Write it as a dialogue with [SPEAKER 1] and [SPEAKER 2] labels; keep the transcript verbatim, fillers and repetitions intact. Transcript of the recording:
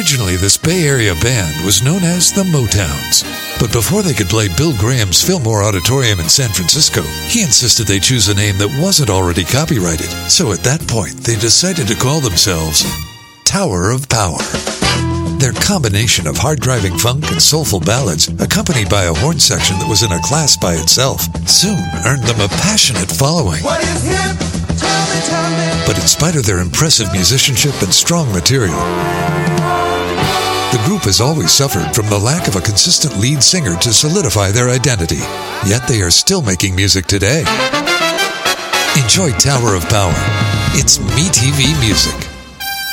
[SPEAKER 1] Originally, this Bay Area band was known as the Motowns. But before they could play Bill Graham's Fillmore Auditorium in San Francisco, he insisted they choose a name that wasn't already copyrighted. So at that point, they decided to call themselves Tower of Power. Their combination of hard-driving funk and soulful ballads, accompanied by a horn section that was in a class by itself, soon earned them a passionate following.
[SPEAKER 2] What is hip? Tell me, tell me.
[SPEAKER 1] But in spite of their impressive musicianship and strong material, the group has always suffered from the lack of a consistent lead singer to solidify their identity. Yet they are still making music today. Enjoy Tower of Power. It's MeTV Music.